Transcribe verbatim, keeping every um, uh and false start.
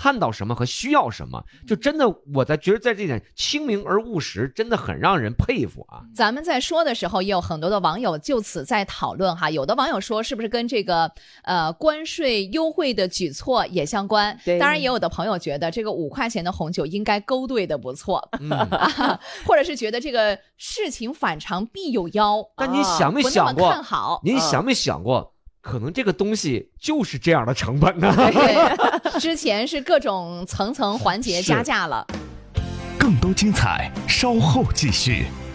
看到什么和需要什么，就真的我在觉得在这点清明而务实，真的很让人佩服啊。 咱们在说的时候，也有很多的网友就此在讨论哈，有的网友说是不是跟这个呃关税优惠的举措也相关？当然，也有的朋友觉得这个五块钱的红酒应该勾兑的不错，嗯啊、或者是觉得这个事情反常必有妖。 但你想没想过？ 不那么看好， 您想没想过？可能这个东西就是这样的成本呢。 对，之前是各种层层环节加价了。 更多精彩，稍后继续。